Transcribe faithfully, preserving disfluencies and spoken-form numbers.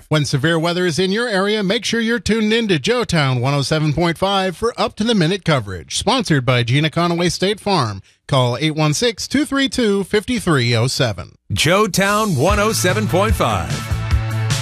When severe weather is in your area, make sure you're tuned in to Joetown one oh seven point five for up-to-the-minute coverage. Sponsored by Gina Conaway State Farm. Call eight one six, two three two, five three zero seven. Joetown one oh seven point five.